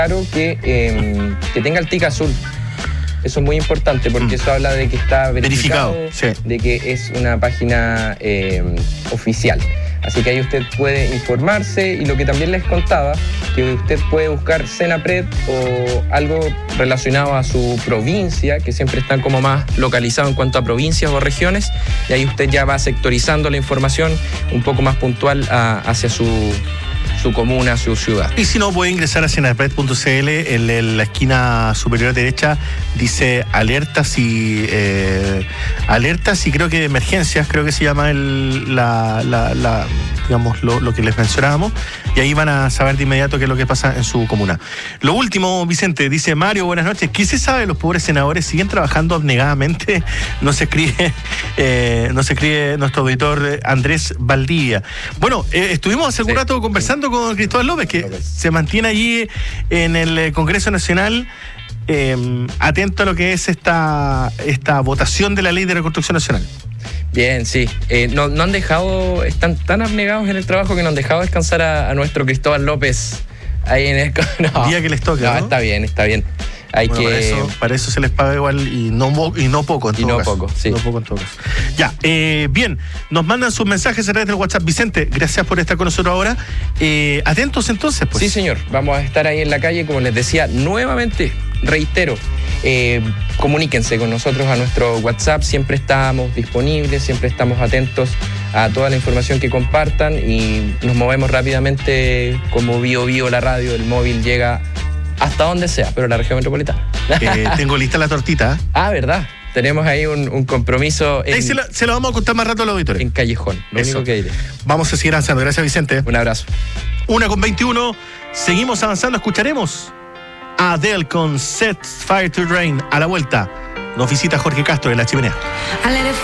claro que tenga el tic azul. Eso es muy importante porque eso habla de que está verificado, sí, de que es una página oficial. Así que ahí usted puede informarse, y lo que también les contaba, que usted puede buscar Senapred o algo relacionado a su provincia, que siempre están como más localizados en cuanto a provincias o regiones, y ahí usted ya va sectorizando la información un poco más puntual hacia su comuna, su ciudad. Y si no, puede ingresar a senapred.cl. En la esquina superior derecha dice alertas y creo que de emergencias, creo que se llama digamos lo que les mencionábamos, y ahí van a saber de inmediato qué es lo que pasa en su comuna. Lo último, Vicente, dice Mario, buenas noches. ¿Qué se sabe de los pobres senadores? ¿Siguen trabajando abnegadamente? No se escribe nuestro auditor Andrés Valdivia. Bueno, estuvimos hace algún rato conversando con Cristóbal López, que se mantiene allí en el Congreso Nacional, atento a lo que es esta votación de la Ley de Reconstrucción Nacional. Bien, sí. No han dejado, están tan abnegados en el trabajo que no han dejado descansar a nuestro Cristóbal López ahí en el... No, día que les toque, ¿no? Está bien. Hay que... para eso se les paga igual y no poco en todo caso. Sí. No poco en todo caso. Ya, bien, nos mandan sus mensajes a través del WhatsApp. Vicente, gracias por estar con nosotros ahora. Atentos entonces, pues. Sí, señor. Vamos a estar ahí en la calle, como les decía, nuevamente, reitero, comuníquense con nosotros a nuestro WhatsApp. Siempre estamos disponibles, siempre estamos atentos a toda la información que compartan, y nos movemos rápidamente como Bio la radio. El móvil llega hasta donde sea, pero la región metropolitana. Tengo lista la tortita. ¿Verdad? Tenemos ahí un compromiso. Se lo vamos a contar más rato a los auditores. En Callejón, lo único que diré. Vamos a seguir avanzando. Gracias, Vicente. Un abrazo. 1:21. Seguimos avanzando. Escucharemos a Adele con Set Fire to Rain. A la vuelta nos visita Jorge Castro de La Chimenea.